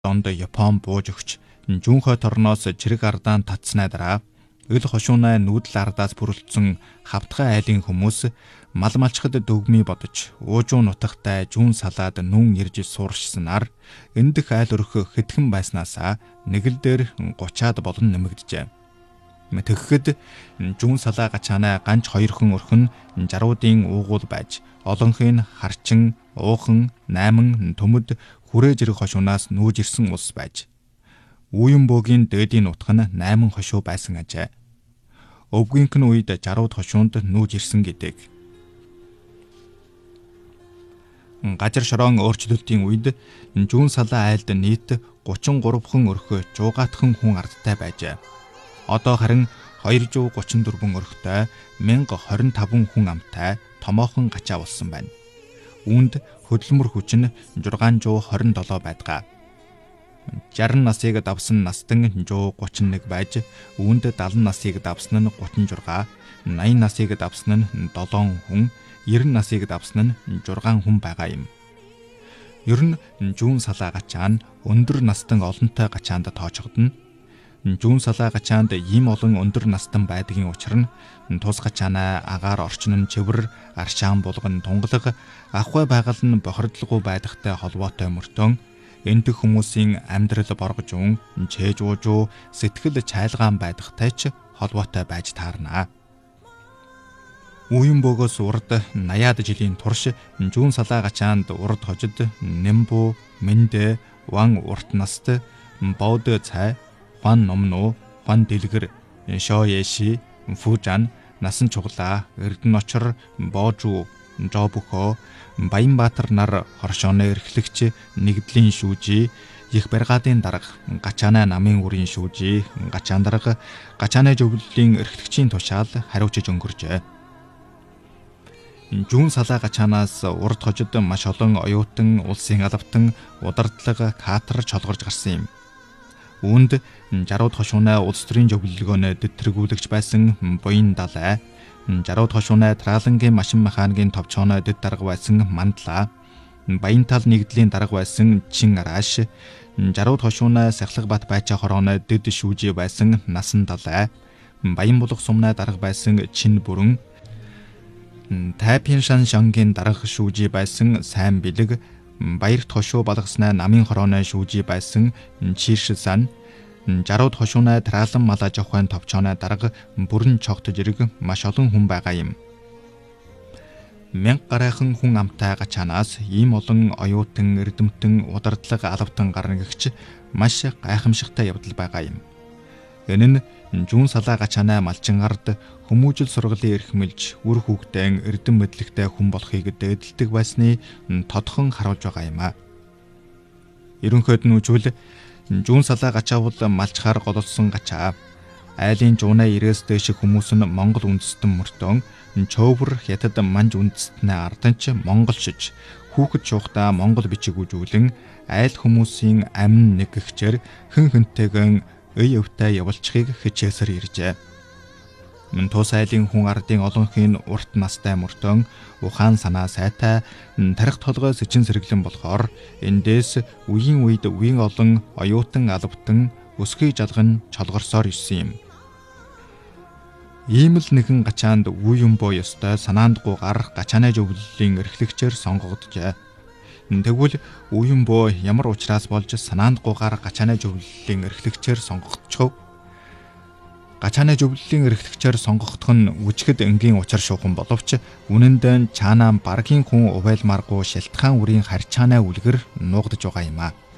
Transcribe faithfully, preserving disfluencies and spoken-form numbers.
донд Япон бууж өгч жүүнхой торноос чирэг ардаан татсны дараа өл хошуунай нүүдэл ардаас бүрэлдсэн хавтгай айлын хүмүүс мал малчхад дөгмий бодож уужуу нутагтай жүүн салаад нүүн ирж сууршсанаар эндх айл өрх хэдхэн байснаасаа нэг л дээр гучаад болон нэмэгдэжээ. Тэгэхэд жүүн салаа гачаанаа ганч хоёр хүн өрхөн жаруудын уугуул байж олонхын харчин уухан найман төмөд хүрээ жирэг хошуунаас нүүж ирсэн улс байж Уян бөөгийн дээдийн нутг нь найман хошуу байсан ажээ. Өвгийнхэн үед жарууд хошуунд нүүж ирсэн гэдэг. Газар шороон өөрчлөлтийн үед жүүн салаа айлд нийт гучин гурав хүн өрхөө жуугаатхан хүн ардтай байжээ. Одоо харин хоёр зуун гучин дөрвөн өрхтэй мянга хорин таван хүн амтай томоохон гачаа болсон байна. Үүнд хөдөлмөр хүч нь зургаан зуун хорин долоо байдгаа. шаран насыг давсан настан зуун гучин нэг байж, үүнд далан насыг давсан нь гучин зургаа, наян насыг давсан нь долоон хүн, ерөн насыг давсан нь зургаан хүн байгаа юм. Ер нь жүүн салаа гачаа нь өндөр настан олонтой гачаанд тоочгодно. Жүүн салаа гачаанд ийм олон өндөр настан байдгийн учир нь тус гачаанаа агаар орчин нь чивэр, аршаан булган тунгалаг, ахуй байгаль нь бохирдлого байдагтай холбоотой мөртөн энтэг хүмүүсийн амьдрал боргож ун, чээж уужуу, сэтгэл чайлгаан байдагтай ч холбоотой байж таарна. Уян бөгөөс урд наяад жилийн турш жүүн салаа гачаанд урд хожид Нэмбу, Мэндэ, Ван урт наст, Боод цай, Хуан номноо, Хуан дэлгэр, Шоеши, Фужан, Насан чуглаа, Эрдэнэ очор, Боожуу, Жобөхөө, Баянбаатар нар хоршооны эрхлэгч нэгдлийн шүүжи, их баргаадын дарга, гачаанаа намын үрийн шүүжи, гачаан дарга, гачааны зөвлөлийн эрхлэгчийн тушаал хариуцж өнгөржээ. Жүүн салаа гачаанаас урд хожид маш олон оюутан, улсын алавтан, удардлага, катар чолгорж гарсан юм. Үүнд жарууд хошуунай улс төрийн зөвлөлгөөнө дэвтэргүүлэгч байсан Буян Далай, жарууд хошуунай Траалангийн машин механикийн товчооны дэд дарга байсан Мандлаа, Баянтал нэгдлийн дарга байсан Чин Арааш, жарууд хошуунай Сахлаг-Бат Байчаа хорооны дэд шүүжи байсан Насан Далай, Баян булах сумнай дарга байсан Чин Бүрэн, Тайпин шан шангийн дарга шүүжи байсан Сайн Бэлэг, Баярт хошуу балгаснаа намын хорооны шүүжи байсан Чиршсан, жарууд хошуунай Траалан малаж авахын товчооны дарга бүрэн чогт жирэг маш олон хүн байгаа юм. Мянга гарайхан хүн амтай гачаанаас ийм олон оюутан, эрдэмтэн, удардлага алавтан гарна гэгч маш гайхамшигтай явдал байгаа юм. Энэ нь жүүн салаа гачаанаа малчин ард хүмүүжил сургалын эрхмэлж үр хүүхдэн эрдэм мэдлэгтэй хүн болохыг дээдэлдэг байсны тодхон харуулж байгаа юм а. Ерөнхийд нь үжил жүүн салаа гачаа бол малчхаар гололсон гачаа. Айлын жуунаа ирээс дэш хүмүүс нь Монгол үндэстэн мөртөн чөөвөр хятад манж үндэстнээ арданч монголшиж хүүхэд шуухтаа монгол бичиг үзүүлэн айл хүмүүсийн амин нэггчээр хэн хэнтэйгэн үй өвтэй явуулчихыг хичээсэр иржээ. Мөн тус айлын хүн ардын олонхын урт настай мөртөн ухаан санаа сайтай тарих толгой сэчин сэргэлэн болохоор эндээс үеийн үед үеийн олон оюутан алавтан өсгий жалган чолгорсоор ирсэн юм. Ийм л нэгэн гачаанд үеийн боо ёстой санаандгүйгээр гачааны зөвлөлийн эрхлэгчээр сонгогдожээ. Тэгвэл үеийн боо ямар учраас болж санаандгүйгээр гачааны зөвлөлийн эрхлэгчээр сонгогдчихв? Гачааны зөвлөлийн эрхлэгчээр сонгогдох нь үжигэд энгийн учир шуухан боловч үнэндээ чаанаа баргийн хүн увайлмааргүй шилтгаан үрийн харьчаанаа үлгэр нуугдж байгаа юм а.